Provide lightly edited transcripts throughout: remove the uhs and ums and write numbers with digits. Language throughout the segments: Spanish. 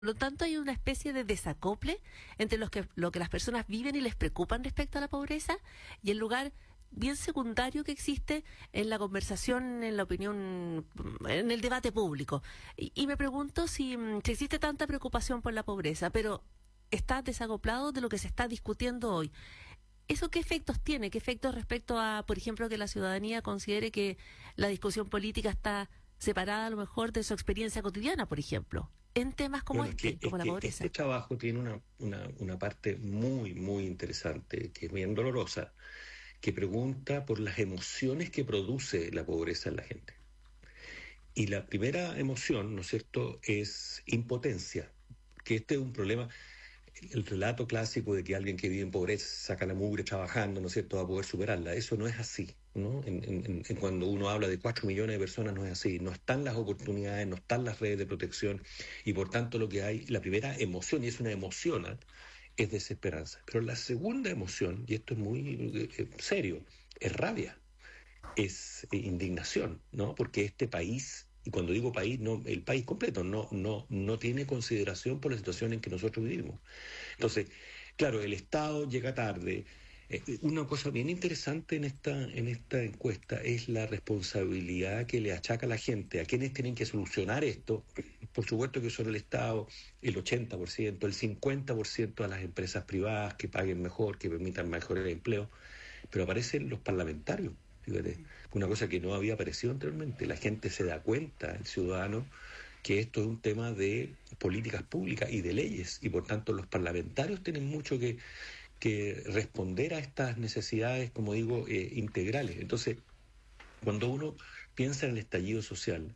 Por lo tanto, hay una especie de desacople entre lo que las personas viven y les preocupan respecto a la pobreza y el lugar bien secundario que existe en la conversación, en la opinión, en el debate público. Y me pregunto si existe tanta preocupación por la pobreza, pero está desacoplado de lo que se está discutiendo hoy. ¿Eso qué efectos tiene? ¿Qué efectos respecto a, por ejemplo, que la ciudadanía considere que la discusión política está separada a lo mejor de su experiencia cotidiana, por ejemplo, en temas como como la pobreza? Este trabajo tiene una parte muy, muy interesante, que es bien dolorosa, que pregunta por las emociones que produce la pobreza en la gente. Y la primera emoción, ¿no es cierto?, es impotencia, que este es un problema. El relato clásico de que alguien que vive en pobreza saca la mugre trabajando, ¿no es cierto?, va a poder superarla. Eso no es así, ¿no? Cuando uno habla de 4 millones de personas no es así. No están las oportunidades, no están las redes de protección y por tanto lo que hay, la primera emoción, y es una emoción, ¿eh?, es desesperanza. Pero la segunda emoción, y esto es muy serio, es rabia, es indignación, ¿no? Porque este país, y cuando digo país, no, el país completo no tiene consideración por la situación en que nosotros vivimos. Entonces, claro, el Estado llega tarde. Una cosa bien interesante en esta encuesta es la responsabilidad que le achaca a la gente, a quienes tienen que solucionar esto. Por supuesto que son el Estado, el 80%, el 50% a las empresas privadas que paguen mejor, que permitan mejores empleos, pero aparecen los parlamentarios. Fíjate, una cosa que no había aparecido anteriormente. La gente se da cuenta, el ciudadano, que esto es un tema de políticas públicas y de leyes, y por tanto los parlamentarios tienen mucho que responder a estas necesidades, como digo, integrales. Entonces, cuando uno piensa en el estallido social,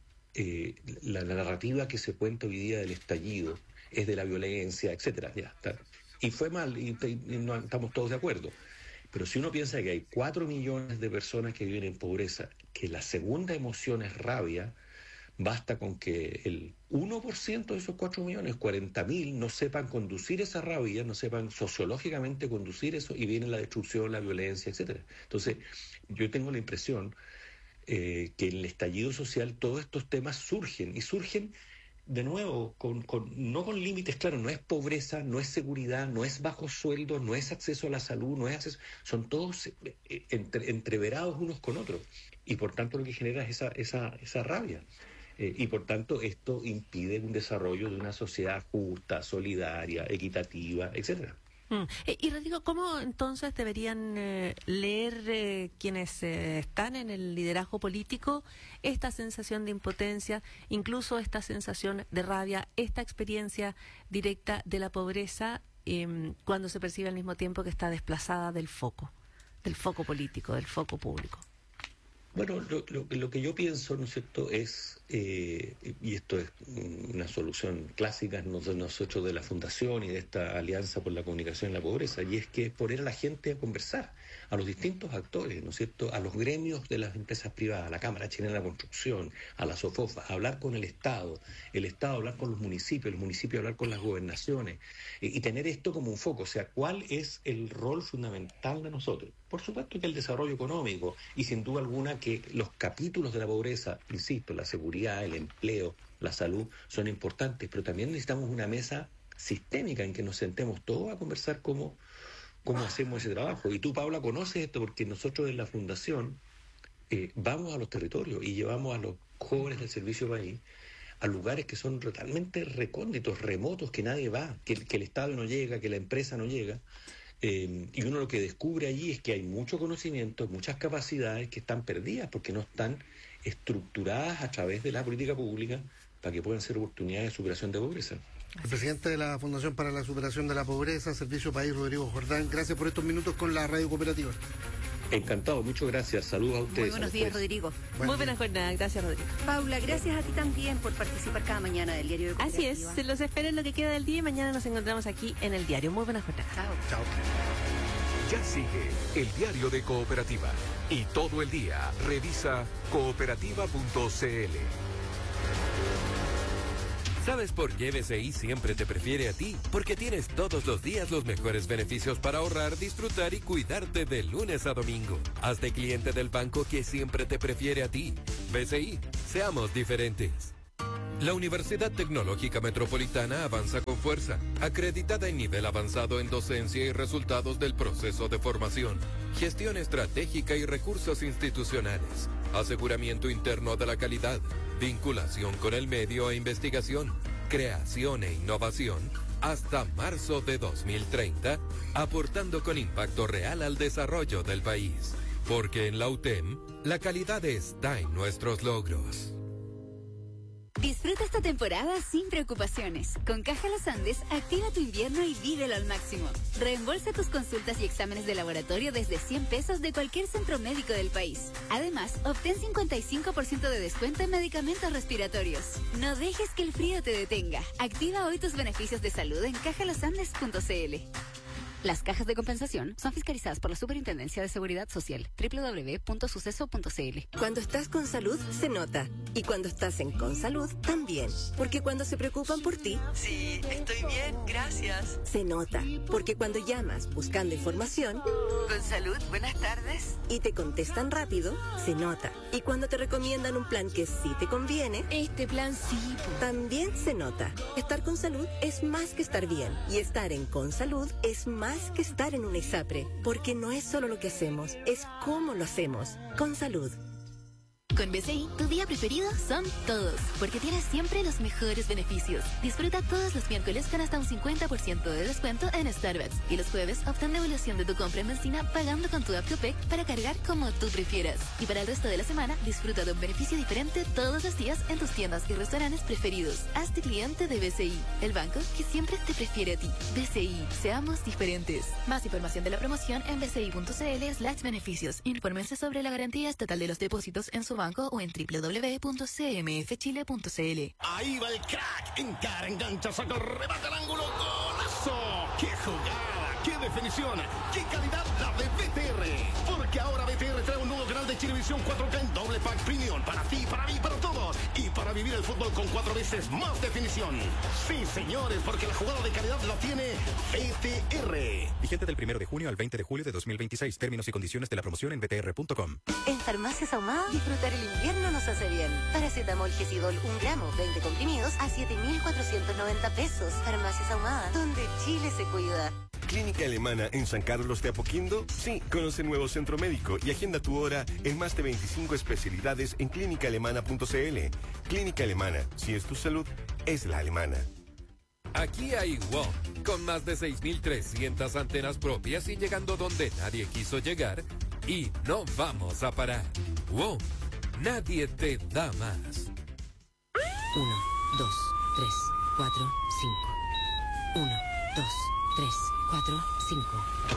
la narrativa que se cuenta hoy día del estallido es de la violencia, etcétera, ya está. Y fue mal, y no estamos todos de acuerdo. Pero si uno piensa que hay 4 millones de personas que viven en pobreza, que la segunda emoción es rabia, basta con que el 1% de esos 4 millones, 40.000, no sepan conducir esa rabia, no sepan sociológicamente conducir eso, y viene la destrucción, la violencia, etcétera. Entonces, yo tengo la impresión que en el estallido social todos estos temas surgen, y surgen de nuevo, no con límites claros. No es pobreza, no es seguridad, no es bajo sueldo, no es acceso a la salud, no es acceso, son todos entreverados unos con otros, y por tanto lo que genera es esa rabia. Y por tanto esto impide un desarrollo de una sociedad justa, solidaria, equitativa, etcétera. Y Rodrigo, ¿cómo entonces deberían leer quienes están en el liderazgo político esta sensación de impotencia, incluso esta sensación de rabia, esta experiencia directa de la pobreza, cuando se percibe al mismo tiempo que está desplazada del foco político, del foco público? Bueno, lo que yo pienso, ¿no es cierto?, es, y esto es una solución clásica de nosotros de la Fundación y de esta Alianza por la Comunicación en la Pobreza, y es que poner a la gente a conversar, a los distintos actores, ¿no es cierto?, a los gremios de las empresas privadas, a la Cámara Chilena de la Construcción, a la SOFOFA, a hablar con el Estado hablar con los municipios hablar con las gobernaciones, y tener esto como un foco. O sea, ¿cuál es el rol fundamental de nosotros? Por supuesto que el desarrollo económico, y sin duda alguna que los capítulos de la pobreza, insisto, la seguridad, el empleo, la salud, son importantes, pero también necesitamos una mesa sistémica en que nos sentemos todos a conversar cómo hacemos ese trabajo. Y tú, Paula, conoces esto porque nosotros en la Fundación vamos a los territorios y llevamos a los jóvenes del servicio país a lugares que son totalmente recónditos, remotos, que nadie va, que el Estado no llega, que la empresa no llega. Y uno lo que descubre allí es que hay mucho conocimiento, muchas capacidades que están perdidas porque no están estructuradas a través de la política pública para que puedan ser oportunidades de superación de pobreza. El presidente de la Fundación para la Superación de la Pobreza, Servicio País, Rodrigo Jordán, gracias por estos minutos con la Radio Cooperativa. Encantado, muchas gracias. Saludos a ustedes. Muy buenos días, Rodrigo. Muy buena jornada, gracias, Rodrigo. Paula, gracias a ti también por participar cada mañana del Diario de Cooperativa. Así es, se los espero en lo que queda del día y mañana nos encontramos aquí en el diario. Muy buena jornada. Chao. Ya sigue el Diario de Cooperativa, y todo el día revisa cooperativa.cl. ¿Sabes por qué BCI siempre te prefiere a ti? Porque tienes todos los días los mejores beneficios para ahorrar, disfrutar y cuidarte de lunes a domingo. Hazte cliente del banco que siempre te prefiere a ti. BCI, seamos diferentes. La Universidad Tecnológica Metropolitana avanza con fuerza, acreditada en nivel avanzado en docencia y resultados del proceso de formación, gestión estratégica y recursos institucionales, aseguramiento interno de la calidad, vinculación con el medio e investigación, creación e innovación, hasta marzo de 2030, aportando con impacto real al desarrollo del país. Porque en la UTEM, la calidad está en nuestros logros. Disfruta esta temporada sin preocupaciones. Con Caja Los Andes, activa tu invierno y vívelo al máximo. Reembolsa tus consultas y exámenes de laboratorio desde 100 pesos de cualquier centro médico del país. Además, obtén 55% de descuento en medicamentos respiratorios. No dejes que el frío te detenga. Activa hoy tus beneficios de salud en cajalosandes.cl. Las cajas de compensación son fiscalizadas por la Superintendencia de Seguridad Social. www.suceso.cl. Cuando estás con salud, se nota. Y cuando estás en Consalud, también. Porque cuando se preocupan por ti... Sí, estoy bien, gracias. Se nota. Porque cuando llamas buscando información... Consalud, buenas tardes. Y te contestan rápido, se nota. Y cuando te recomiendan un plan que sí te conviene... Este plan sí. También se nota. Estar con salud es más que estar bien. Y estar en Consalud es más que estar en una ISAPRE, porque no es solo lo que hacemos, es cómo lo hacemos. Con salud. Con BCI, tu día preferido son todos, porque tienes siempre los mejores beneficios. Disfruta todos los miércoles con hasta un 50% de descuento en Starbucks. Y los jueves, obtén devolución de tu compra en benzina pagando con tu app Copec para cargar como tú prefieras. Y para el resto de la semana, disfruta de un beneficio diferente todos los días en tus tiendas y restaurantes preferidos. Hazte cliente de BCI, el banco que siempre te prefiere a ti. BCI, seamos diferentes. Más información de la promoción en bci.cl/beneficios. Infórmense sobre la garantía estatal de los depósitos en su banco o en www.cmfchile.cl. Ahí va el crack, encara, engancha, saca, remata el ángulo, golazo. ¡Qué jugada! ¡Qué definición! ¡Qué calidad la de BTR! Porque ahora BTR trae un nuevo canal de Chilevisión 4K en doble pack premium para ti, para mí, para todos. Y para vivir el fútbol con 4 veces más definición. Sí, señores, porque la jugada de calidad la tiene BTR. Vigente del 1 de junio al 20 de julio de 2026. Términos y condiciones de la promoción en btr.com. En Farmacias Ahumada, disfrutar el invierno nos hace bien. Paracetamol Gesidol 1 gramo, 20 comprimidos a 7.490 pesos. Farmacias Ahumada, donde Chile se cuida. Clínica Alemana en San Carlos de Apoquindo. Sí, conoce el nuevo centro médico y agenda tu hora en más de 25 especialidades en clínicaalemana.cl. Clínica Alemana, si es tu salud, es la alemana. Aquí hay WOM, con más de 6.300 antenas propias y llegando donde nadie quiso llegar, y no vamos a parar. WOM, nadie te da más. 1, 2, 3, 4, 5. 1, 2, 3, 4, 5.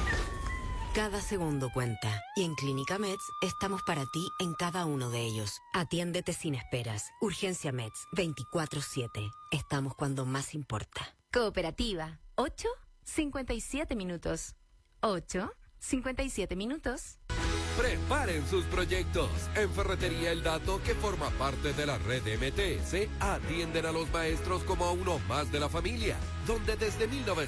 Cada segundo cuenta y en Clínica Meds estamos para ti en cada uno de ellos. Atiéndete sin esperas. Urgencia Meds 24/7. Estamos cuando más importa. Cooperativa 8:57 minutos. 8:57 minutos. Preparen sus proyectos. En Ferretería El Dato, que forma parte de la red MTS, atienden a los maestros como a uno más de la familia, donde desde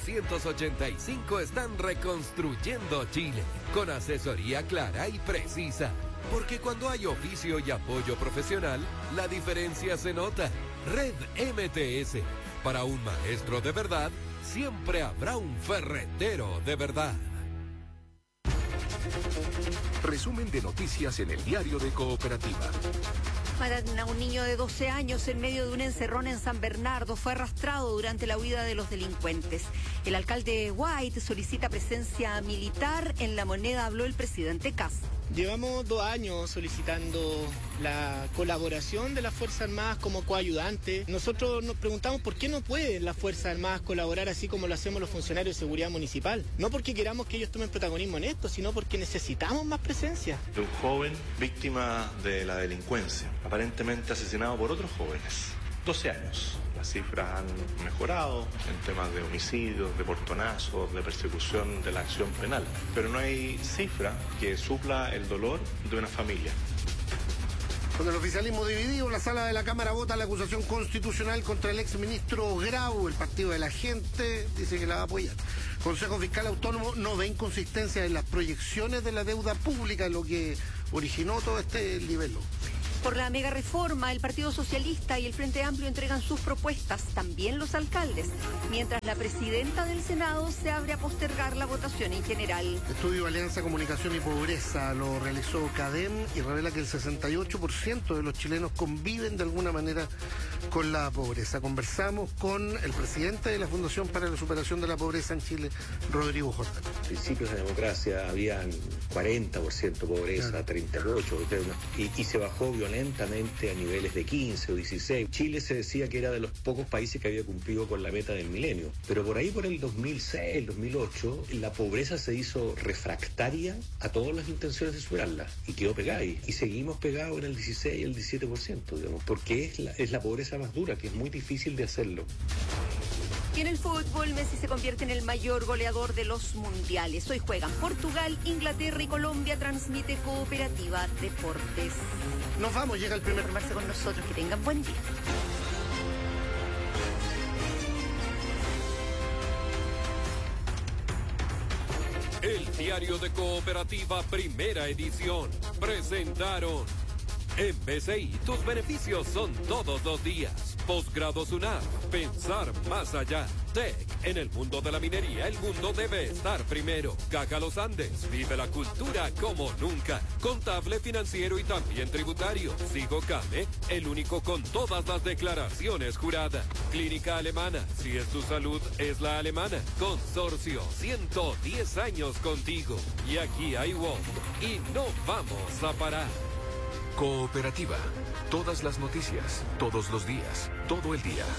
1985 están reconstruyendo Chile, con asesoría clara y precisa. Porque cuando hay oficio y apoyo profesional, la diferencia se nota. Red MTS. Para un maestro de verdad, siempre habrá un ferretero de verdad. Resumen de noticias en el diario de Cooperativa. Matan a un niño de 12 años en medio de un encerrón en San Bernardo. Fue arrastrado durante la huida de los delincuentes. El alcalde White solicita presencia militar en La Moneda, habló el presidente Kast. Llevamos 2 años solicitando la colaboración de las Fuerzas Armadas como coayudantes. Nosotros nos preguntamos por qué no pueden las Fuerzas Armadas colaborar así como lo hacemos los funcionarios de seguridad municipal. No porque queramos que ellos tomen protagonismo en esto, sino porque necesitamos más presencia. De un joven víctima de la delincuencia, aparentemente asesinado por otros jóvenes. 12 años. Las cifras han mejorado en temas de homicidios, de portonazos, de persecución de la acción penal. Pero no hay cifra que supla el dolor de una familia. Con el oficialismo dividido, la sala de la Cámara vota la acusación constitucional contra el exministro Grau. El Partido de la Gente dice que la va a apoyar. Consejo Fiscal Autónomo no ve inconsistencia en las proyecciones de la deuda pública, lo que originó todo este libelo. Por la mega reforma, el Partido Socialista y el Frente Amplio entregan sus propuestas, también los alcaldes, mientras la presidenta del Senado se abre a postergar la votación en general. Estudio Alianza Comunicación y Pobreza lo realizó CADEM y revela que el 68% de los chilenos conviven de alguna manera con la pobreza. Conversamos con el presidente de la Fundación para la Superación de la Pobreza en Chile, Rodrigo Jordán. Principios de democracia habían 40% pobreza, claro. 38%, y se bajó violentamente a niveles de 15 o 16. Chile se decía que era de los pocos países que había cumplido con la meta del milenio, pero por ahí por el 2006, el 2008, la pobreza se hizo refractaria a todas las intenciones de superarla y quedó pegada ahí. Y seguimos pegados en el 16 y el 17%, digamos, porque es la pobreza más dura, que es muy difícil de hacerlo. Y en el fútbol, Messi se convierte en el mayor goleador de los mundiales. Hoy juegan Portugal, Inglaterra y Colombia. Transmite Cooperativa Deportes. Nos vamos, llega el primer... Informarse con nosotros, que tengan buen día. El diario de Cooperativa, primera edición. Presentaron. En BCI, tus beneficios son todos los días. Posgrado SUNAP, pensar más allá. TEC, en el mundo de la minería, el mundo debe estar primero. Caja Los Andes, vive la cultura como nunca. Contable, financiero y también tributario. Sigo Came, el único con todas las declaraciones juradas. Clínica Alemana, si es tu salud, es la alemana. Consorcio, 110 años contigo. Y aquí hay WOM, y no vamos a parar. Cooperativa. Todas las noticias, todos los días, todo el día.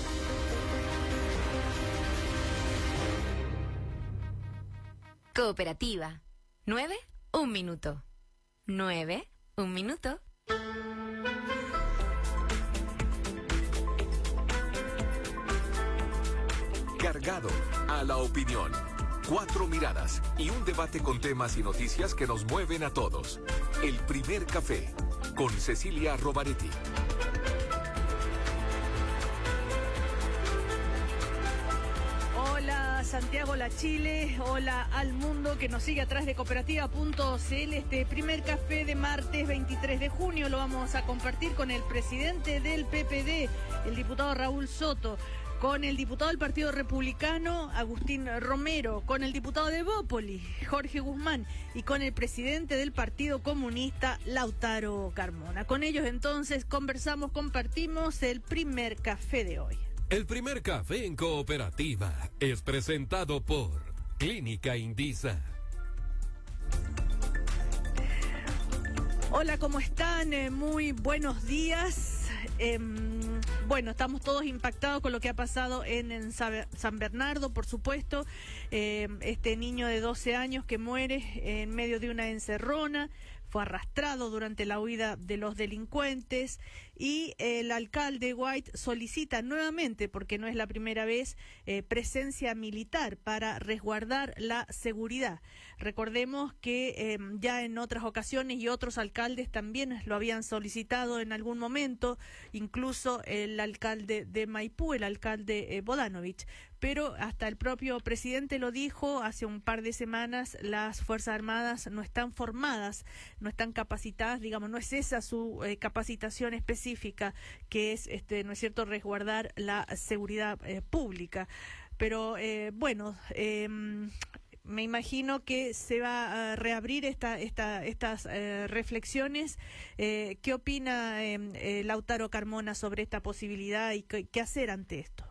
Cooperativa. 9, 1 minuto. 9, 1 minuto. Cargado a la opinión. 4 miradas y un debate con temas y noticias que nos mueven a todos. El primer café con Cecilia Rovaretti. Hola Santiago, hola Chile, hola al mundo que nos sigue a través de cooperativa.cl. Este primer café de martes 23 de junio lo vamos a compartir con el presidente del PPD, el diputado Raúl Soto, con el diputado del Partido Republicano, Agustín Romero, con el diputado de Bópoli, Jorge Guzmán, y con el presidente del Partido Comunista, Lautaro Carmona. Con ellos entonces conversamos, compartimos el primer café de hoy. El primer café en Cooperativa es presentado por Clínica Indisa. Hola, ¿cómo están? Muy buenos días. Bueno, estamos todos impactados con lo que ha pasado en San Bernardo, por supuesto. Este niño de 12 años que muere en medio de una encerrona, fue arrastrado durante la huida de los delincuentes, y el alcalde White solicita nuevamente, porque no es la primera vez, presencia militar para resguardar la seguridad. Recordemos que ya en otras ocasiones y otros alcaldes también lo habían solicitado en algún momento, incluso el alcalde de Maipú, el alcalde Bodanovich. Pero hasta el propio presidente lo dijo hace un par de semanas, las Fuerzas Armadas no están formadas, no están capacitadas, digamos, no es esa su capacitación específica, que es, ¿no es cierto?, resguardar la seguridad pública. Pero bueno, me imagino que se va a reabrir estas reflexiones. ¿Qué opina Lautaro Carmona sobre esta posibilidad y qué hacer ante esto?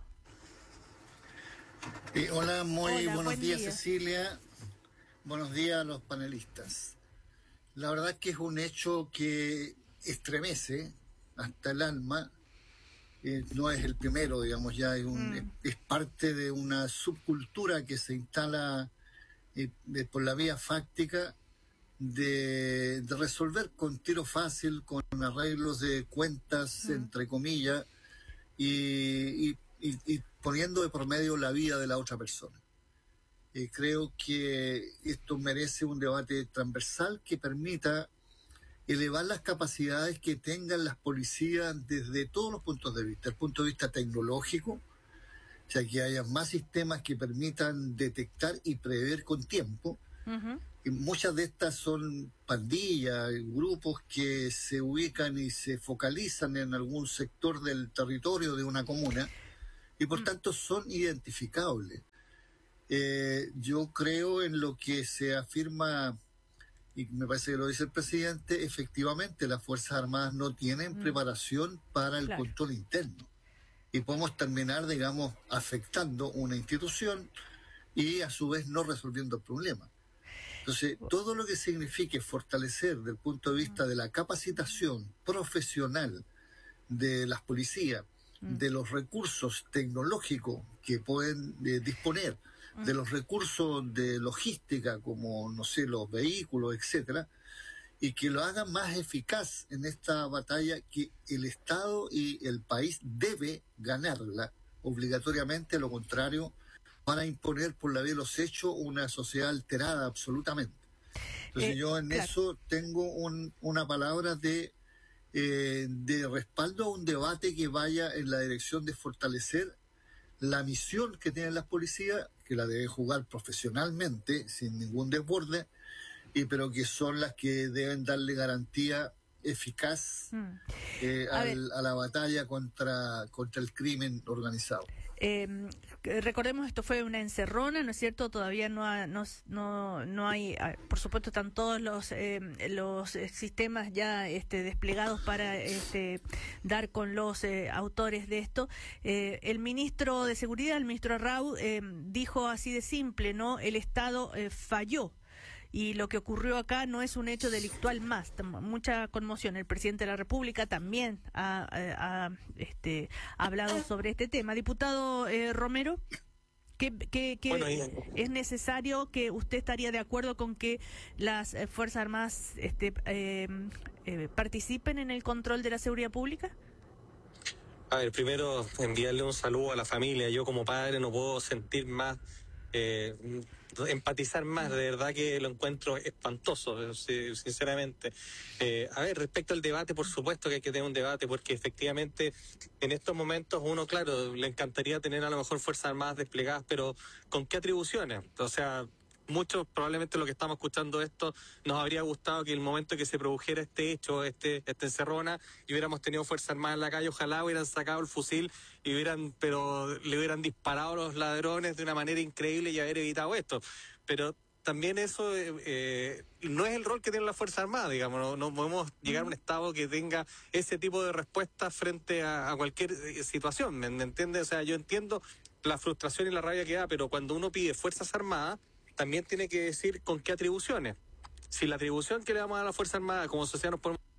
Hola, buenos días, Cecilia. Buenos días a los panelistas. La verdad que es un hecho que estremece hasta el alma. No es el primero, digamos, ya es parte de una subcultura que se instala por la vía fáctica de resolver con tiro fácil, con arreglos de cuentas, entre comillas, y poniendo de por medio la vida de la otra persona. Creo que esto merece un debate transversal que permita elevar las capacidades que tengan las policías desde todos los puntos de vista. El punto de vista tecnológico, o sea, que haya más sistemas que permitan detectar y prever con tiempo, y muchas de estas son pandillas, grupos que se ubican y se focalizan en algún sector del territorio de una comuna y por tanto son identificables. Yo creo en lo que se afirma, y me parece que lo dice el presidente, efectivamente las Fuerzas Armadas no tienen preparación para el control interno. Y podemos terminar, digamos, afectando una institución y a su vez no resolviendo el problema. Entonces, todo lo que signifique fortalecer desde el punto de vista de la capacitación profesional de las policías, de los recursos tecnológicos que pueden disponer, de los recursos de logística como, no sé, los vehículos, etcétera, y que lo hagan más eficaz en esta batalla que el Estado y el país debe ganarla obligatoriamente, a lo contrario van a imponer por la vía de los hechos una sociedad alterada absolutamente. Entonces yo en eso tengo una palabra de respaldo a un debate que vaya en la dirección de fortalecer la misión que tienen las policías, que la deben jugar profesionalmente, sin ningún desborde, pero que son las que deben darle garantía eficaz a la batalla contra el crimen organizado. Recordemos, esto fue una encerrona, ¿no es cierto? Todavía no hay, por supuesto, están todos los sistemas ya desplegados para dar con los autores de esto. El ministro de Seguridad, el ministro Arrau, dijo así de simple, ¿no? El Estado falló. Y lo que ocurrió acá no es un hecho delictual más. Mucha conmoción. El presidente de la República también ha hablado sobre este tema. Diputado Romero, bueno, ¿es necesario, que usted estaría de acuerdo con que las Fuerzas Armadas participen en el control de la seguridad pública? A ver, primero enviarle un saludo a la familia. Yo como padre no puedo sentir más... empatizar más, de verdad que lo encuentro espantoso, sinceramente. A ver, respecto al debate, por supuesto que hay que tener un debate, porque efectivamente en estos momentos uno, claro, le encantaría tener a lo mejor Fuerzas Armadas desplegadas, pero ¿con qué atribuciones? O sea, muchos, probablemente lo que estamos escuchando esto, nos habría gustado que el momento que se produjera este hecho, esta encerrona, y hubiéramos tenido Fuerzas Armadas en la calle, ojalá hubieran sacado el fusil y le hubieran disparado a los ladrones de una manera increíble y haber evitado esto. Pero también eso no es el rol que tiene la Fuerza Armada, digamos, no podemos llegar a un Estado que tenga ese tipo de respuesta frente a cualquier situación, ¿me entiendes? O sea, yo entiendo la frustración y la rabia que da, pero cuando uno pide Fuerzas Armadas, también tiene que decir con qué atribuciones. Si la atribución que le vamos a dar a la Fuerza Armada como sociedad nos podemos...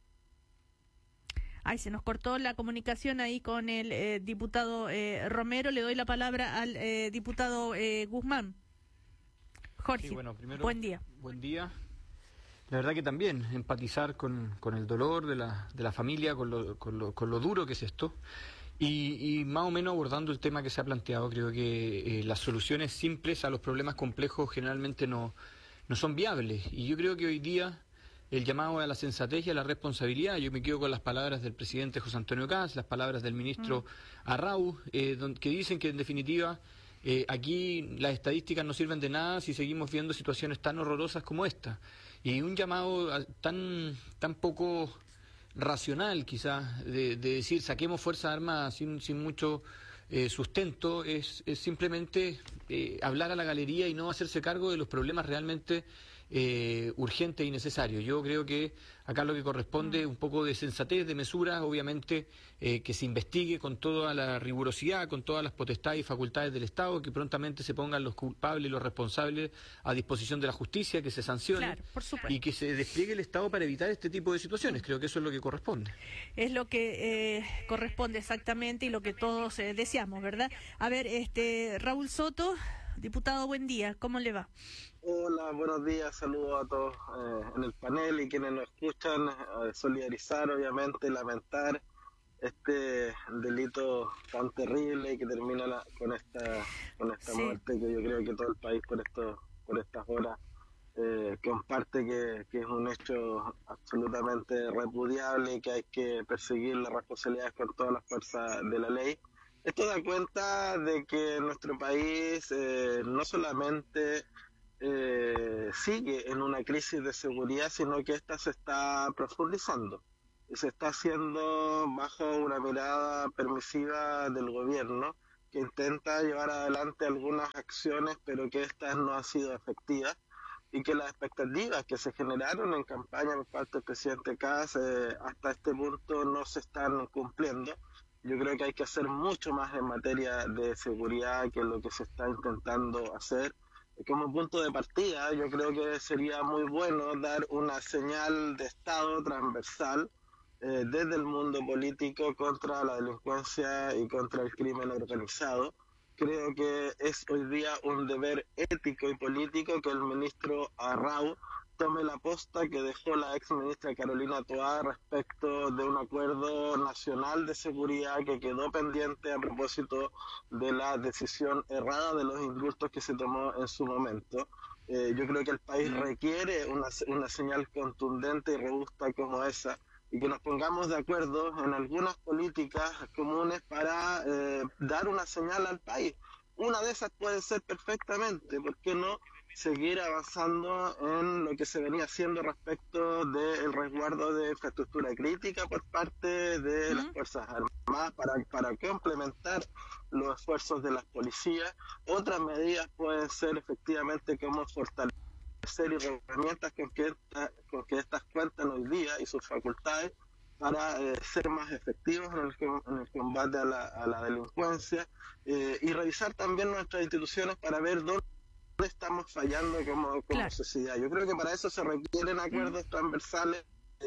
Ay, se nos cortó la comunicación ahí con el diputado Romero. Le doy la palabra al diputado Guzmán. Jorge, sí, bueno, primero, buen día. Buen día. La verdad que también empatizar con el dolor de la familia, con lo duro que es esto. Y más o menos abordando el tema que se ha planteado, creo que las soluciones simples a los problemas complejos generalmente no son viables. Y yo creo que hoy día el llamado a la sensatez y a la responsabilidad, yo me quedo con las palabras del presidente José Antonio Kast, las palabras del ministro Arrau, que dicen que en definitiva aquí las estadísticas no sirven de nada si seguimos viendo situaciones tan horrorosas como esta. Y un llamado tan poco racional quizás de decir saquemos Fuerzas Armadas sin mucho sustento es simplemente hablar a la galería y no hacerse cargo de los problemas realmente urgentes y necesarios. Yo creo que acá lo que corresponde es un poco de sensatez, de mesura, obviamente que se investigue con toda la rigurosidad, con todas las potestades y facultades del Estado, que prontamente se pongan los culpables y los responsables a disposición de la justicia, que se sancione, claro, y que se despliegue el Estado para evitar este tipo de situaciones. Creo que eso es lo que corresponde. Es lo que corresponde exactamente y lo que todos deseamos, ¿verdad? A ver, Raúl Soto, diputado, buen día, ¿cómo le va? Hola, buenos días, saludos a todos en el panel y quienes nos escuchan, solidarizar, obviamente, lamentar este delito tan terrible que termina con esta muerte, que yo creo que todo el país por estas horas comparte que es un hecho absolutamente repudiable y que hay que perseguir las responsabilidades con todas las fuerzas de la ley. Esto da cuenta de que en nuestro país no solamente sigue en una crisis de seguridad, sino que esta se está profundizando y se está haciendo bajo una mirada permisiva del gobierno, que intenta llevar adelante algunas acciones, pero que estas no han sido efectivas, y que las expectativas que se generaron en campaña por parte del presidente Kast hasta este punto no se están cumpliendo. Yo creo que hay que hacer mucho más en materia de seguridad que lo que se está intentando hacer. Como punto de partida, yo creo que sería muy bueno dar una señal de Estado transversal desde el mundo político contra la delincuencia y contra el crimen organizado. Creo que es hoy día un deber ético y político que el ministro Arrau tome la posta que dejó la ex ministra Carolina Toá respecto de un acuerdo nacional de seguridad que quedó pendiente a propósito de la decisión errada de los indultos que se tomó en su momento. Yo creo que el país requiere una señal contundente y robusta como esa, y que nos pongamos de acuerdo en algunas políticas comunes para dar una señal al país. Una de esas puede ser perfectamente, ¿por qué no?, seguir avanzando en lo que se venía haciendo respecto del resguardo de infraestructura crítica por parte de las Fuerzas Armadas para complementar los esfuerzos de las policías. Otras medidas pueden ser efectivamente como fortalecer herramientas con que estas cuentan hoy día y sus facultades para ser más efectivos en el combate a la delincuencia, y revisar también nuestras instituciones para ver dónde estamos fallando como sociedad. Yo creo que para eso se requieren acuerdos transversales,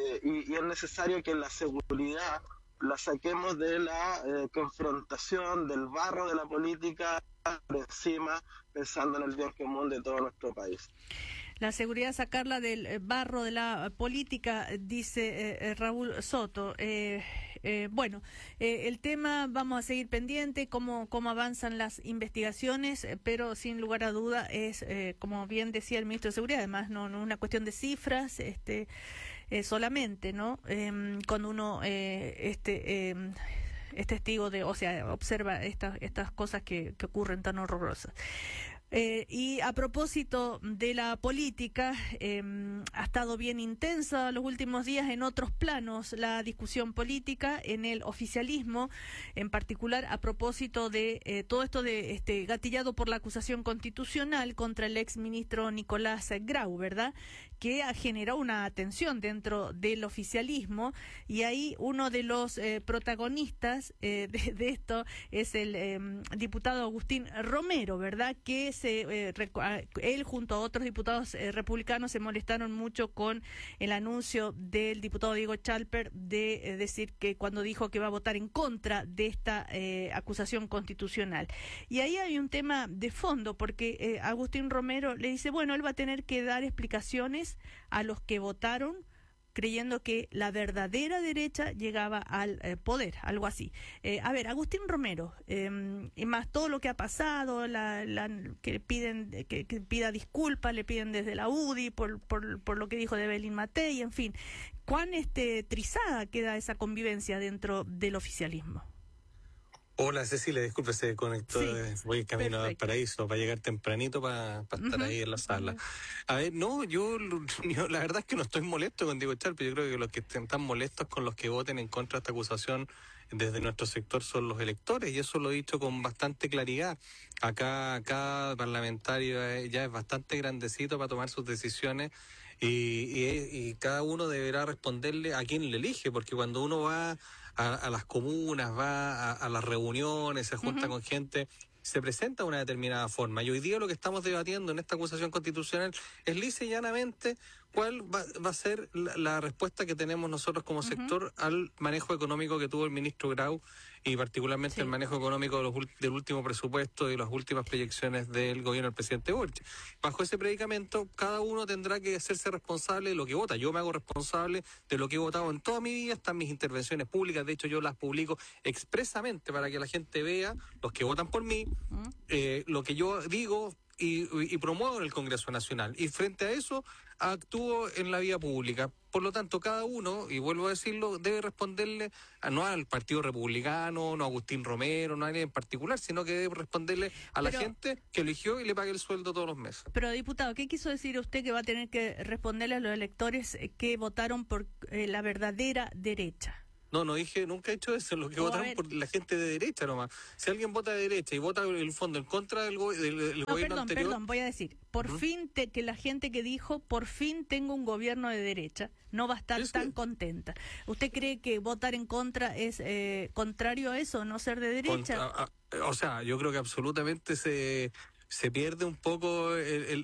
y es necesario que la seguridad la saquemos de la confrontación, del barro de la política, por encima, pensando en el bien común de todo nuestro país. La seguridad, sacarla del barro de la política, dice Raúl Soto. Bueno, el tema vamos a seguir pendiente, cómo avanzan las investigaciones, pero sin lugar a duda es, como bien decía el ministro de Seguridad, además no una cuestión de cifras solamente, ¿no? Cuando uno es testigo de, o sea, observa estas cosas que ocurren tan horrorosas. Y a propósito de la política, ha estado bien intensa los últimos días en otros planos la discusión política en el oficialismo, en particular a propósito de todo esto de gatillado por la acusación constitucional contra el ex ministro Nicolás Grau, ¿verdad?, que ha generado una tensión dentro del oficialismo, y ahí uno de los protagonistas de esto es el diputado Agustín Romero, ¿verdad?, que él junto a otros diputados republicanos se molestaron mucho con el anuncio del diputado Diego Chalper de decir que cuando dijo que va a votar en contra de esta acusación constitucional. Y ahí hay un tema de fondo, porque Agustín Romero le dice, bueno, él va a tener que dar explicaciones a los que votaron creyendo que la verdadera derecha llegaba al poder, algo así. A ver, Agustín Romero, y más todo lo que ha pasado, que piden que pida disculpas, le piden desde la UDI por lo que dijo de Belín Matei, en fin, ¿cuán trizada queda esa convivencia dentro del oficialismo? Hola Cecilia, disculpe, se conectó, voy en camino al paraíso para llegar tempranito para estar ahí en la sala. A ver, no, yo la verdad es que no estoy molesto con Diego Chalper, yo creo que los que están molestos con los que voten en contra de esta acusación desde nuestro sector son los electores, y eso lo he dicho con bastante claridad. Acá cada parlamentario ya es bastante grandecito para tomar sus decisiones, y cada uno deberá responderle a quien le elige, porque cuando uno va a las comunas, va a las reuniones, se junta con gente, se presenta de una determinada forma. Y hoy día lo que estamos debatiendo en esta acusación constitucional es lisa y llanamente cuál va a ser la respuesta que tenemos nosotros como sector al manejo económico que tuvo el ministro Grau, y particularmente el manejo económico del último presupuesto y las últimas proyecciones del gobierno del presidente Boric. Bajo ese predicamento, cada uno tendrá que hacerse responsable de lo que vota. Yo me hago responsable de lo que he votado en toda mi vida, están mis intervenciones públicas, de hecho yo las publico expresamente para que la gente vea, los que votan por mí, lo que yo digo y promuevo en el Congreso Nacional. Y frente a eso, actúo en la vía pública. Por lo tanto, cada uno, y vuelvo a decirlo, debe responderle no al Partido Republicano, no a Agustín Romero, no a nadie en particular, sino que debe responderle a la gente que eligió y le pague el sueldo todos los meses. Pero, diputado, ¿qué quiso decir usted que va a tener que responderle a los electores que votaron por la verdadera derecha? No dije, nunca he hecho eso, lo que votaron por la gente de derecha nomás. Si alguien vota de derecha y vota en el fondo en contra del gobierno anterior... Perdón, voy a decir, fin, que la gente que dijo, por fin tengo un gobierno de derecha, no va a estar tan contenta. ¿Usted cree que votar en contra es contrario a eso, no ser de derecha? Yo creo que absolutamente se pierde un poco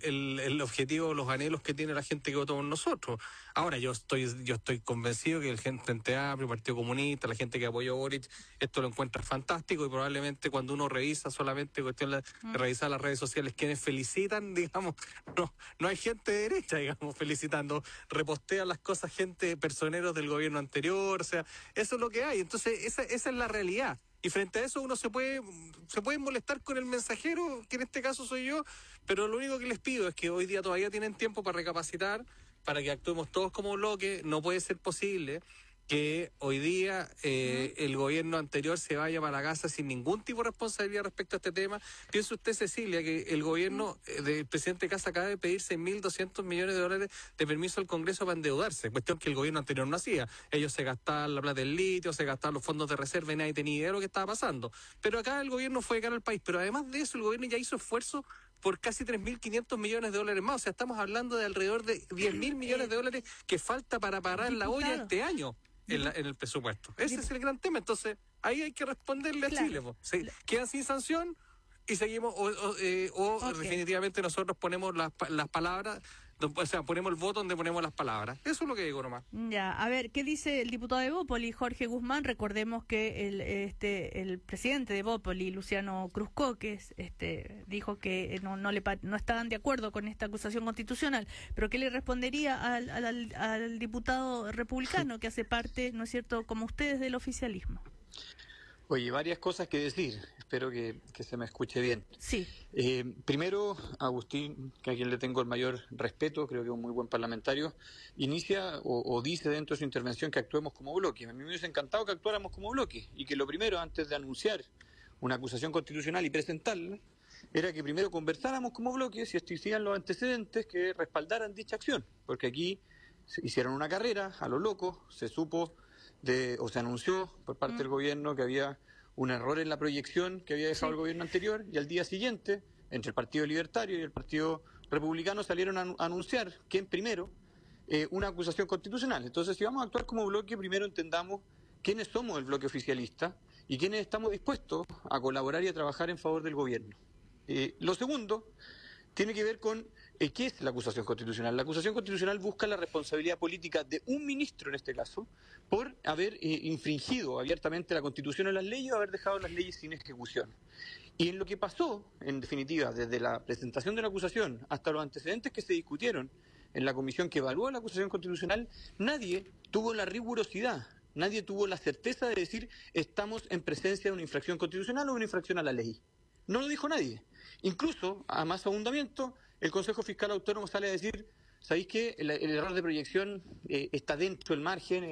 el objetivo, los anhelos que tiene la gente que votó por nosotros. Ahora, yo estoy convencido que el Frente Amplio, el Partido Comunista, la gente que apoyó a Boric, esto lo encuentra fantástico, y probablemente cuando uno revisa solamente cuestión de revisar las redes sociales, quienes felicitan, digamos, no hay gente de derecha, digamos, felicitando, repostean las cosas gente, personeros del gobierno anterior, o sea, eso es lo que hay. Entonces, esa es la realidad. Y frente a eso uno se puede molestar con el mensajero, que en este caso soy yo, pero lo único que les pido es que hoy día todavía tienen tiempo para recapacitar, para que actuemos todos como bloque. No puede ser posible que hoy día el gobierno anterior se vaya para la casa sin ningún tipo de responsabilidad respecto a este tema. Piensa usted, Cecilia, que el gobierno del presidente Kast acaba de pedir $6.200 millones de permiso al Congreso para endeudarse, cuestión que el gobierno anterior no hacía. Ellos se gastaban la plata del litio, se gastaban los fondos de reserva y nadie tenía idea de lo que estaba pasando. Pero acá el gobierno fue de cara al país, pero además de eso el gobierno ya hizo esfuerzo por casi $3.500 millones más. O sea, estamos hablando de alrededor de $10.000 millones que falta para parar la olla este año en el presupuesto. Ese es el gran tema. Entonces, ahí hay que responderle a Chile. Sí, quedan sin sanción y seguimos, definitivamente nosotros ponemos las palabras, o sea, ponemos el voto donde ponemos las palabras. Eso es lo que digo nomás. Ya, a ver, ¿qué dice el diputado de Bópoli, Jorge Guzmán? Recordemos que el presidente de Bópoli, Luciano Cruzcoques, dijo que no estaban de acuerdo con esta acusación constitucional. Pero ¿qué le respondería al diputado republicano que hace parte, ¿no es cierto?, como ustedes, del oficialismo? Oye, varias cosas que decir. Espero que se me escuche bien. Sí. Primero, Agustín, que a quien le tengo el mayor respeto, creo que es un muy buen parlamentario, inicia o dice dentro de su intervención que actuemos como bloque. A mí me hubiese encantado que actuáramos como bloque y que lo primero, antes de anunciar una acusación constitucional y presentarla, era que primero conversáramos como bloque si existían los antecedentes que respaldaran dicha acción. Porque aquí se hicieron una carrera a lo loco, se supo o se anunció por parte del gobierno que había un error en la proyección que había dejado el gobierno anterior, y al día siguiente, entre el Partido Libertario y el Partido Republicano, salieron a anunciar que primero una acusación constitucional. Entonces, si vamos a actuar como bloque, primero entendamos quiénes somos el bloque oficialista y quiénes estamos dispuestos a colaborar y a trabajar en favor del gobierno. Lo segundo tiene que ver con ¿qué es la acusación constitucional? La acusación constitucional busca la responsabilidad política de un ministro, en este caso, por haber infringido abiertamente la Constitución o las leyes o haber dejado las leyes sin ejecución. Y en lo que pasó, en definitiva, desde la presentación de la acusación hasta los antecedentes que se discutieron en la comisión que evaluó la acusación constitucional, nadie tuvo la rigurosidad, nadie tuvo la certeza de decir estamos en presencia de una infracción constitucional o una infracción a la ley. No lo dijo nadie. Incluso, a más abundamiento, el Consejo Fiscal Autónomo sale a decir, ¿sabéis qué? El error de proyección está dentro del margen,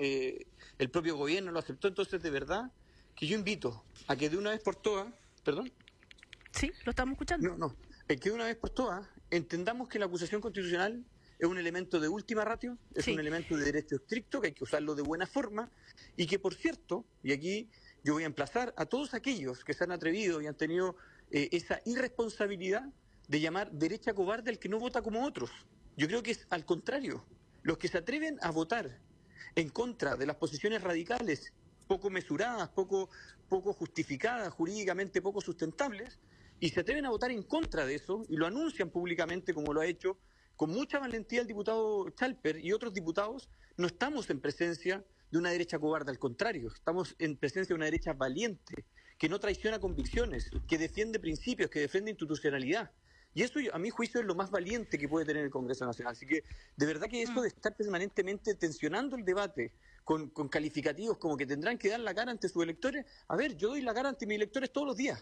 el propio gobierno lo aceptó. Entonces, de verdad, que yo invito a que de una vez por todas, ¿perdón? Sí, lo estamos escuchando. No, que de una vez por todas entendamos que la acusación constitucional es un elemento de última ratio, es un elemento de derecho estricto, que hay que usarlo de buena forma, y que, por cierto, y aquí yo voy a emplazar a todos aquellos que se han atrevido y han tenido esa irresponsabilidad de llamar derecha cobarde al que no vota como otros. Yo creo que es al contrario. Los que se atreven a votar en contra de las posiciones radicales, poco mesuradas, poco justificadas, jurídicamente poco sustentables, y se atreven a votar en contra de eso, y lo anuncian públicamente como lo ha hecho con mucha valentía el diputado Chalper y otros diputados, no estamos en presencia de una derecha cobarde, al contrario, estamos en presencia de una derecha valiente, que no traiciona convicciones, que defiende principios, que defiende institucionalidad. Y eso, a mi juicio, es lo más valiente que puede tener el Congreso Nacional. Así que, de verdad que eso de estar permanentemente tensionando el debate con calificativos como que tendrán que dar la cara ante sus electores, a ver, yo doy la cara ante mis electores todos los días.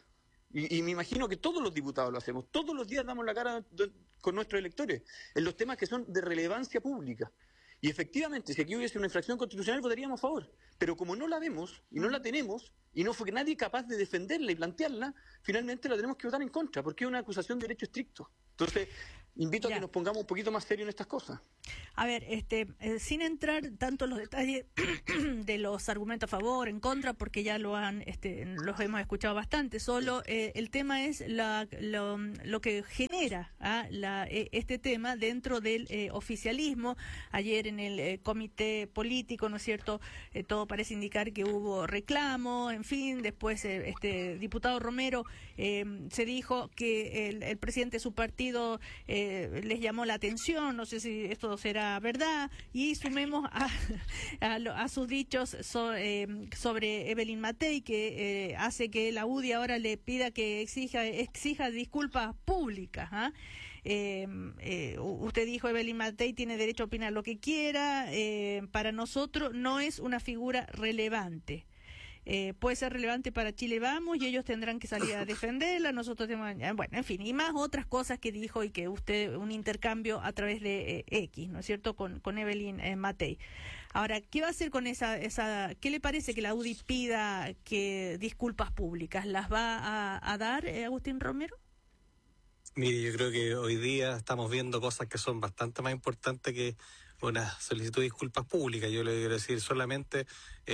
Y me imagino que todos los diputados lo hacemos. Todos los días damos la cara con nuestros electores en los temas que son de relevancia pública. Y efectivamente, si aquí hubiese una infracción constitucional, votaríamos a favor. Pero como no la vemos y no la tenemos, y no fue nadie capaz de defenderla y plantearla, finalmente la tenemos que votar en contra, porque es una acusación de derecho estricto. Entonces, invito a que nos pongamos un poquito más serios en estas cosas. A ver, sin entrar tanto en los detalles de los argumentos a favor, en contra, porque ya los hemos escuchado bastante, solo el tema es lo que genera este tema dentro del oficialismo. Ayer en el comité político, ¿no es cierto?, todo parece indicar que hubo reclamos, en fin, después diputado Romero se dijo que el presidente de su partido les llamó la atención, no sé si esto será verdad, y sumemos a sus dichos sobre Evelyn Matei, que hace que la UDI ahora le pida que exija disculpas públicas. Usted dijo, Evelyn Matei tiene derecho a opinar lo que quiera, para nosotros no es una figura relevante. Puede ser relevante para Chile Vamos y ellos tendrán que salir a defenderla, nosotros tenemos, bueno, en fin, y más otras cosas que dijo y que usted, un intercambio a través de X, ¿no es cierto?, con Evelyn Matei. Ahora, ¿qué va a hacer con qué le parece que la UDI pida que disculpas públicas? ¿Las va a dar, Agustín Romero? Mire, yo creo que hoy día estamos viendo cosas que son bastante más importantes que una solicitud de disculpas públicas. Yo le quiero decir solamente,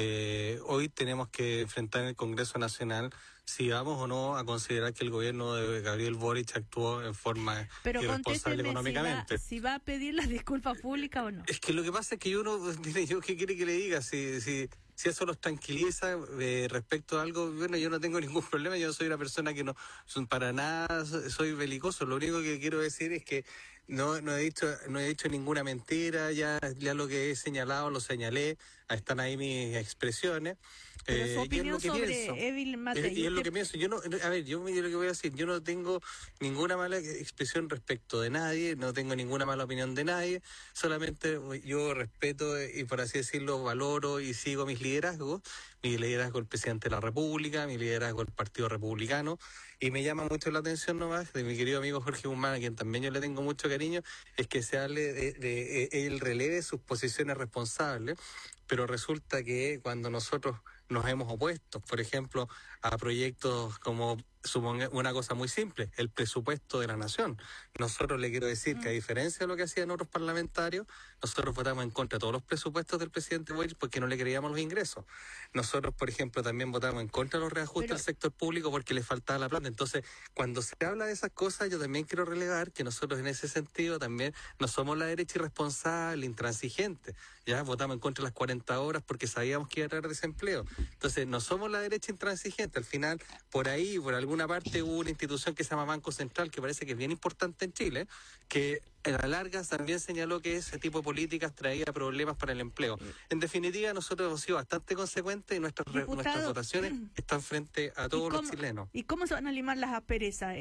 hoy tenemos que enfrentar en el Congreso Nacional si vamos o no a considerar que el gobierno de Gabriel Boric actuó en forma irresponsable económicamente. Si va a pedir las disculpas públicas o no. Es que lo que pasa es que yo ¿qué quiere que le diga? Si eso los tranquiliza respecto a algo, bueno, yo no tengo ningún problema, yo no soy una persona que no para nada soy belicoso. Lo único que quiero decir es que no he dicho ninguna mentira, ya lo que he señalado lo señalé, están ahí mis expresiones. Pero su opinión sobre Evelyn Matei. Y es lo que pienso. Yo lo que voy a decir, yo no tengo ninguna mala expresión respecto de nadie, no tengo ninguna mala opinión de nadie, solamente yo respeto y, por así decirlo, valoro y sigo mis liderazgos. Mi liderazgo el presidente de la República, mi liderazgo el Partido Republicano, y me llama mucho la atención nomás de mi querido amigo Jorge Guzmán, a quien también yo le tengo mucho cariño, es que se hable de él releve sus posiciones responsables, pero resulta que cuando nosotros nos hemos opuesto, por ejemplo, a proyectos como una cosa muy simple, el presupuesto de la nación. Nosotros le quiero decir que a diferencia de lo que hacían otros parlamentarios, nosotros votamos en contra de todos los presupuestos del presidente Boric porque no le creíamos los ingresos. Nosotros, por ejemplo, también votamos en contra de los reajustes del sector público porque le faltaba la plata. Entonces, cuando se habla de esas cosas, yo también quiero relevar que nosotros en ese sentido también no somos la derecha irresponsable, intransigente. Ya votamos en contra de las 40 horas porque sabíamos que iba a traer desempleo. Entonces, no somos la derecha intransigente. Al final, por ahí, por alguna parte, hubo una institución que se llama Banco Central, que parece que es bien importante en Chile, que a la larga también señaló que ese tipo de políticas traía problemas para el empleo. En definitiva, nosotros hemos sido bastante consecuentes y nuestras votaciones están frente a todos los chilenos. ¿Y cómo se van a limar las asperezas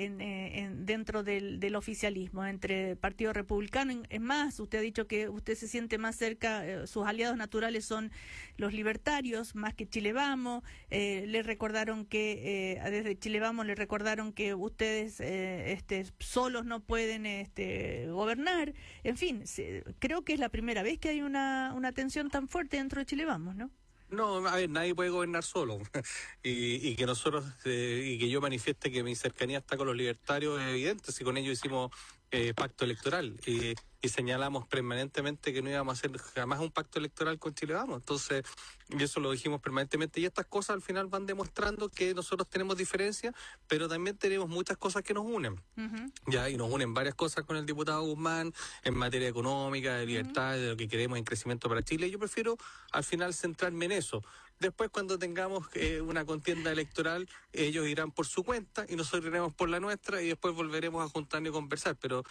dentro del oficialismo, entre Partido Republicano? Es más, usted ha dicho que usted se siente más cerca, sus aliados naturales son los libertarios, más que Chile Vamos. Le recordaron que, desde Chile Vamos, le recordaron que ustedes solos no pueden gobernar. En fin, creo que es la primera vez que hay una tensión tan fuerte dentro de Chile Vamos, ¿no? No, a ver, nadie puede gobernar solo. y que nosotros, y que yo manifieste que mi cercanía está con los libertarios es evidente, si con ellos hicimos pacto electoral y señalamos permanentemente que no íbamos a hacer jamás un pacto electoral con Chile Vamos. Entonces, y eso lo dijimos permanentemente, y estas cosas al final van demostrando que nosotros tenemos diferencias, pero también tenemos muchas cosas que nos unen. Ya, y nos unen varias cosas con el diputado Guzmán en materia económica, de libertad, de lo que queremos en crecimiento para Chile. Yo prefiero al final centrarme en eso. Después, cuando tengamos una contienda electoral, ellos irán por su cuenta y nosotros iremos por la nuestra y después volveremos a juntarnos y conversar. Pero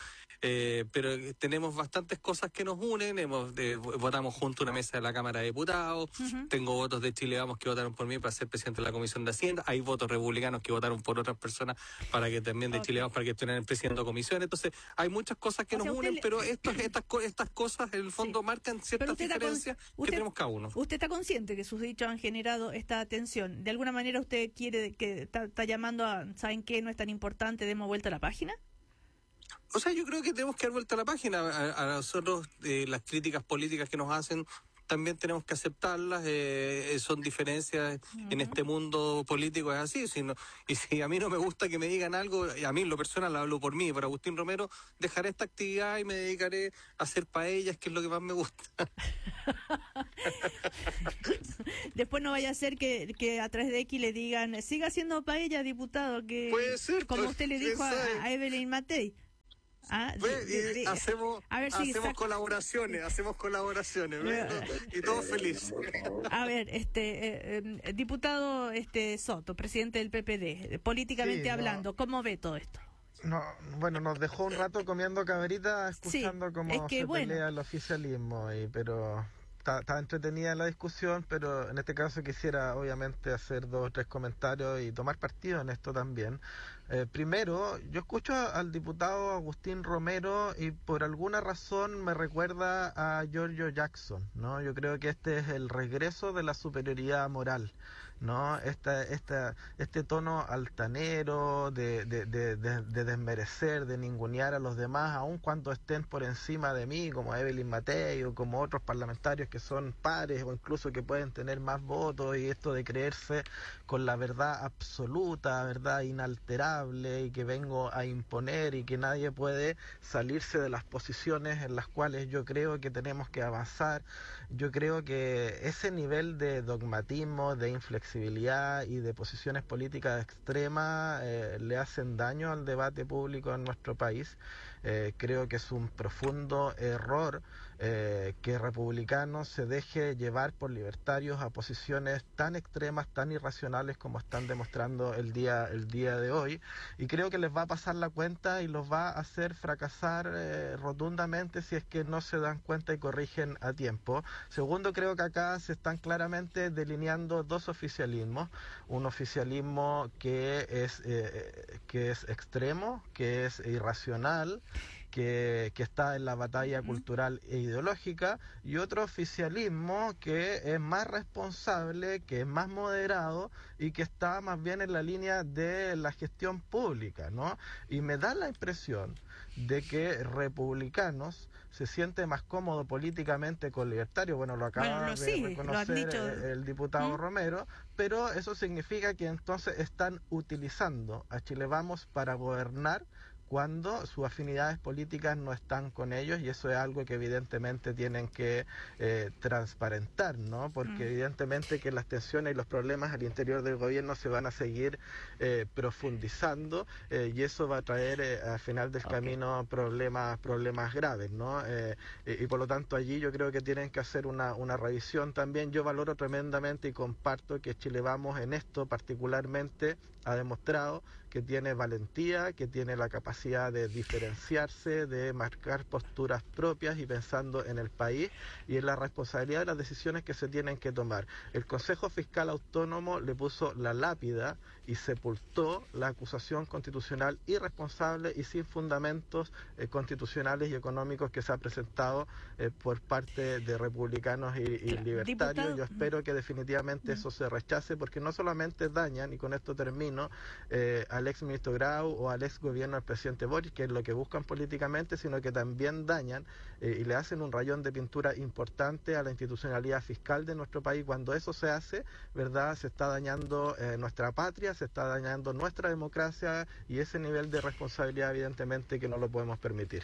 tenemos bastantes cosas que nos unen. Votamos junto a una mesa de la Cámara de Diputados. Tengo votos de Chile Vamos que votaron por mí para ser presidente de la Comisión de Hacienda. Hay votos republicanos que votaron por otras personas para que también de Chile Vamos para que estuvieran presidente de comisión. Entonces, hay muchas cosas que nos unen, pero estas cosas en el fondo marcan ciertas diferencias que tenemos cada uno. ¿Usted está consciente que sus dichos han generado esta tensión. ¿De alguna manera usted quiere que está llamando a, ¿saben qué? No es tan importante, demos vuelta a la página? O sea, yo creo que tenemos que dar vuelta a la página. A nosotros las críticas políticas que nos hacen también tenemos que aceptarlas. Son diferencias en este mundo político, es así. Y si a mí no me gusta que me digan algo, a mí en lo personal hablo por mí, por Agustín Romero, dejaré esta actividad y me dedicaré a hacer paellas, que es lo que más me gusta. Después no vaya a ser que a través de X le digan, siga haciendo paella, diputado, que puede ser, como usted le dijo a Evelyn Matei. Hacemos colaboraciones, y todos felices. A ver, diputado Soto, presidente del PPD, políticamente hablando, ¿cómo ve todo esto? No, bueno, nos dejó un rato comiendo cabrita, escuchando cómo se pelea el oficialismo, pero está entretenida la discusión, pero en este caso quisiera obviamente hacer 2 o 3 comentarios y tomar partido en esto también. Primero, yo escucho al diputado Agustín Romero y por alguna razón me recuerda a Giorgio Jackson, ¿no? Yo creo que este es el regreso de la superioridad moral, ¿no? Este tono altanero de desmerecer, de ningunear a los demás, aun cuando estén por encima de mí, como Evelyn Matei o como otros parlamentarios que son pares o incluso que pueden tener más votos, y esto de creerse con la verdad absoluta, verdad inalterable, y que vengo a imponer y que nadie puede salirse de las posiciones en las cuales yo creo que tenemos que avanzar. Yo creo que ese nivel de dogmatismo, de inflexibilidad y de posiciones políticas extremas le hacen daño al debate público en nuestro país. Creo que es un profundo error que republicanos se deje llevar por libertarios a posiciones tan extremas, tan irracionales como están demostrando el día de hoy, y creo que les va a pasar la cuenta y los va a hacer fracasar rotundamente si es que no se dan cuenta y corrigen a tiempo. Segundo, creo que acá se están claramente delineando 2 oficialismos, un oficialismo que es extremo, que es irracional, que está en la batalla cultural e ideológica, y otro oficialismo que es más responsable, que es más moderado y que está más bien en la línea de la gestión pública, ¿no? Y me da la impresión de que republicanos se siente más cómodo políticamente con libertarios. Bueno, lo acaba de reconocer el diputado Romero, pero eso significa que entonces están utilizando a Chile Vamos para gobernar cuando sus afinidades políticas no están con ellos, y eso es algo que evidentemente tienen que transparentar, ¿no? Porque evidentemente que las tensiones y los problemas al interior del gobierno se van a seguir profundizando, y eso va a traer al final del camino problemas graves, ¿no? Y por lo tanto allí yo creo que tienen que hacer una revisión también. Yo valoro tremendamente y comparto que Chile Vamos en esto particularmente ha demostrado que tiene valentía, que tiene la capacidad de diferenciarse, de marcar posturas propias y pensando en el país y en la responsabilidad de las decisiones que se tienen que tomar. El Consejo Fiscal Autónomo le puso la lápida y sepultó la acusación constitucional irresponsable y sin fundamentos constitucionales y económicos que se ha presentado por parte de republicanos y libertarios. Diputado. Yo espero que definitivamente eso se rechace, porque no solamente dañan, y con esto termino, al ex ministro Grau o al ex gobierno del presidente Boric, que es lo que buscan políticamente, sino que también dañan y le hacen un rayón de pintura importante a la institucionalidad fiscal de nuestro país. Cuando eso se hace, ¿verdad?, se está dañando nuestra patria, se está dañando nuestra democracia, y ese nivel de responsabilidad evidentemente que no lo podemos permitir.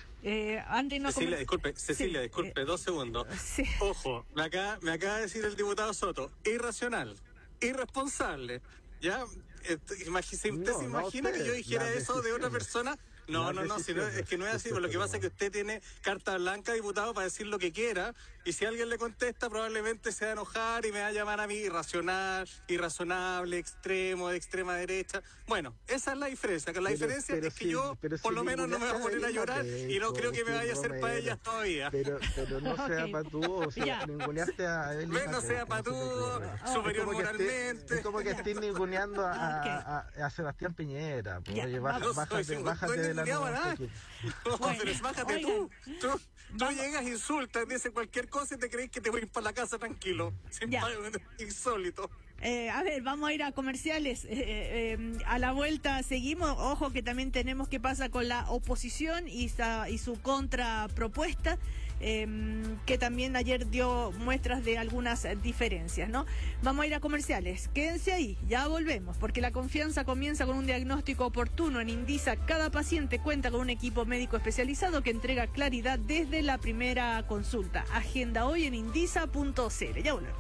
Cecilia, disculpe, 2 segundos. Sí. Ojo, me acaba de decir el diputado Soto, irracional, irresponsable. ¿Ya? ¿Usted se imagina que yo dijera eso de otra persona? No, es que no es así. Lo que pasa es que usted tiene carta blanca, diputado, para decir lo que quiera, y si alguien le contesta probablemente se va a enojar y me va a llamar a mí irracional, irrazonable, extremo, de extrema derecha. Bueno, esa es la diferencia. La diferencia es que yo por lo menos no me voy a poner a llorar y no creo que me vaya a hacer paellas todavía. Pero no sea patudo, ninguneaste a él. No sea patudo, superior moralmente. Es como que estés ninguneando a Sebastián Piñera. Bájate de la nueva. Pero bájate tú. Tú llegas, insultas, dices cualquier cosa y te crees que te voy a ir para la casa tranquilo. Insólito. A ver, vamos a ir a comerciales. A la vuelta seguimos. Ojo que también tenemos qué pasa con la oposición y su contrapropuesta, que también ayer dio muestras de algunas diferencias, ¿no? Vamos a ir a comerciales. Quédense ahí, ya volvemos, porque la confianza comienza con un diagnóstico oportuno. En Indisa, cada paciente cuenta con un equipo médico especializado que entrega claridad desde la primera consulta. Agenda hoy en indisa.cl. Ya volvemos.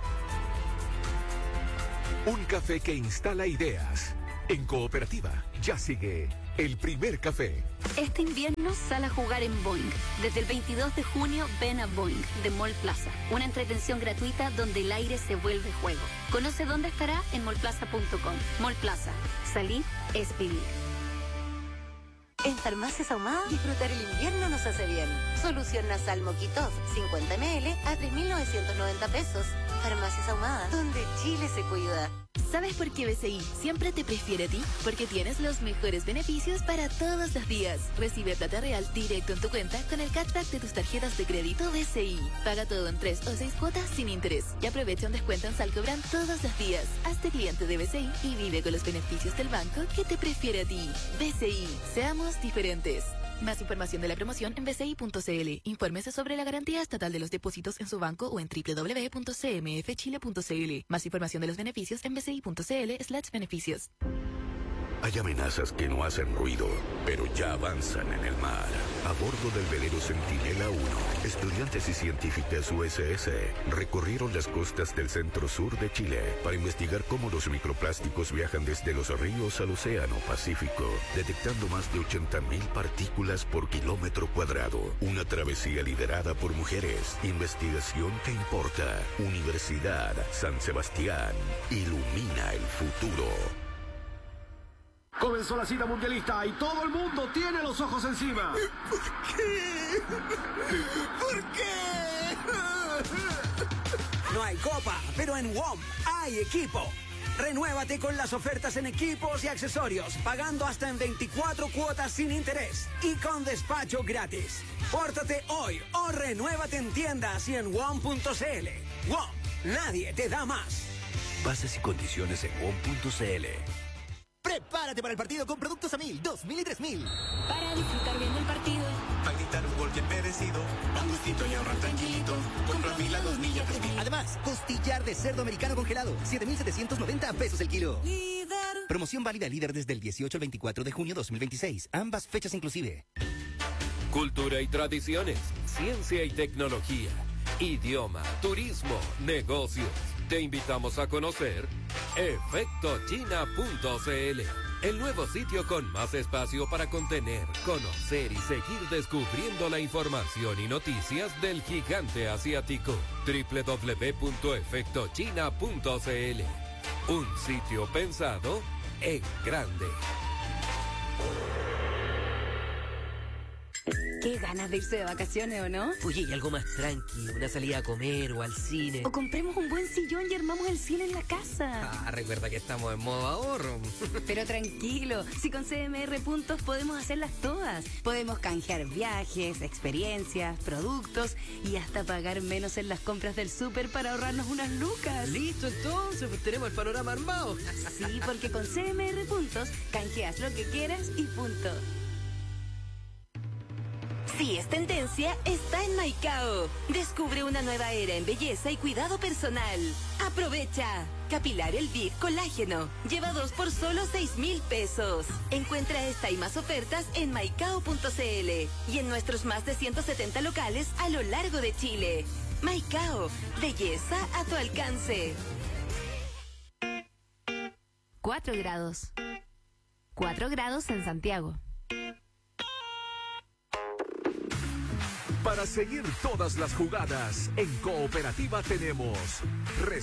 Un café que instala ideas. En Cooperativa ya sigue el primer café. Este invierno sal a jugar en Boing. Desde el 22 de junio ven a Boing de Mall Plaza. Una entretención gratuita donde el aire se vuelve juego. Conoce dónde estará en mallplaza.com. Mall Plaza. Salir es vivir. En Farmacias Ahumada, disfrutar el invierno nos hace bien. Solución nasal Moquitov, 50 ml a 3.990 pesos. Farmacias Ahumada, donde Chile se cuida. ¿Sabes por qué BCI siempre te prefiere a ti? Porque tienes los mejores beneficios para todos los días. Recibe plata real directo en tu cuenta con el cashback de tus tarjetas de crédito BCI. Paga todo en 3 o 6 cuotas sin interés. Y aprovecha un descuento en Salcobran todos los días. Hazte cliente de BCI y vive con los beneficios del banco que te prefiere a ti. BCI, seamos diferentes. Más información de la promoción en bci.cl. Infórmese sobre la garantía estatal de los depósitos en su banco o en www.cmfchile.cl. Más información de los beneficios en bci.cl/beneficios. Hay amenazas que no hacen ruido, pero ya avanzan en el mar. A bordo del velero Centinela 1, estudiantes y científicas USS recorrieron las costas del centro-sur de Chile para investigar cómo los microplásticos viajan desde los ríos al océano Pacífico, detectando más de 80.000 partículas por kilómetro cuadrado. Una travesía liderada por mujeres. Investigación que importa. Universidad San Sebastián. Ilumina el futuro. Comenzó la cita mundialista y todo el mundo tiene los ojos encima. ¿Por qué? ¿Por qué? No hay copa, pero en WOM hay equipo. Renuévate con las ofertas en equipos y accesorios, pagando hasta en 24 cuotas sin interés y con despacho gratis. Pórtate hoy o renuévate en tiendas y en WOM.cl. WOM, nadie te da más. Bases y condiciones en WOM.cl. Prepárate para el partido con productos a 1.000, 2.000 y 3.000. Para disfrutar bien del partido. Para gritar un gol bien merecido. Un gustito y ahorrar tranquilito. Compra 1.000 a 2.000 y a 3.000. Además, costillar de cerdo americano congelado. 7.790 pesos el kilo. Líder. Promoción válida líder desde el 18 al 24 de junio 2026. Ambas fechas inclusive. Cultura y tradiciones. Ciencia y tecnología. Idioma, turismo, negocios. Te invitamos a conocer efectochina.cl, el nuevo sitio con más espacio para contener, conocer y seguir descubriendo la información y noticias del gigante asiático. www.efectochina.cl, un sitio pensado en grande. Qué ganas de irse de vacaciones, ¿o no? Oye, y algo más tranqui, una salida a comer o al cine. O compremos un buen sillón y armamos el cine en la casa. Recuerda que estamos en modo ahorro. Pero tranquilo, si con CMR Puntos podemos hacerlas todas. Podemos canjear viajes, experiencias, productos y hasta pagar menos en las compras del súper para ahorrarnos unas lucas. Listo, entonces, pues tenemos el panorama armado. Sí, porque con CMR Puntos canjeas lo que quieras y punto. Si es tendencia, está en Maicao. Descubre una nueva era en belleza y cuidado personal. Aprovecha. Capilar El Big Colágeno. Lleva 2 por solo 6.000 pesos. Encuentra esta y más ofertas en maicao.cl y en nuestros más de 170 locales a lo largo de Chile. Maicao. Belleza a tu alcance. 4 grados. 4 grados en Santiago. Para seguir todas las jugadas, en Cooperativa tenemos